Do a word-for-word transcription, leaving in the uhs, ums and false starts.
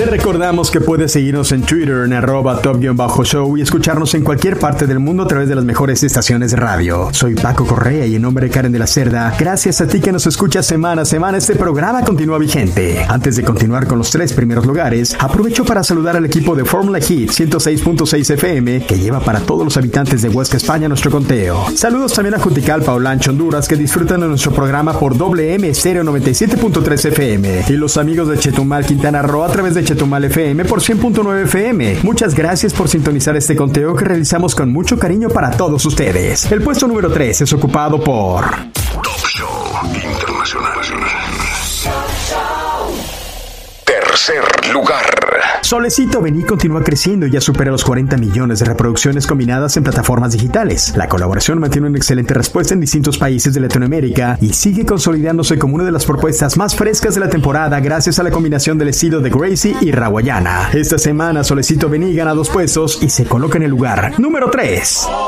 Te recordamos que puedes seguirnos en Twitter en arroba top-show y escucharnos en cualquier parte del mundo a través de las mejores estaciones de radio. Soy Paco Correa y en nombre de Karen de la Cerda, gracias a ti que nos escuchas semana a semana, este programa continúa vigente. Antes de continuar con los tres primeros lugares, aprovecho para saludar al equipo de Fórmula Hit ciento seis punto seis F M que lleva para todos los habitantes de Huesca, España, nuestro conteo. Saludos también a Juticalpa, Olancho, Honduras, que disfrutan de nuestro programa por W M Stereo noventa y siete punto tres F M y los amigos de Chetumal, Quintana Roo a través de Chetumal F M por cien punto nueve F M. Muchas gracias por sintonizar este conteo que realizamos con mucho cariño para todos ustedes. El puesto número tres es ocupado por Top Show Internacional. Tercer lugar. Solecito Vení continúa creciendo y ya supera los cuarenta millones de reproducciones combinadas en plataformas digitales. La colaboración mantiene una excelente respuesta en distintos países de Latinoamérica y sigue consolidándose como una de las propuestas más frescas de la temporada gracias a la combinación del estilo de Gracie y Rawayana. Esta semana Solecito Vení gana dos puestos y se coloca en el lugar número tres.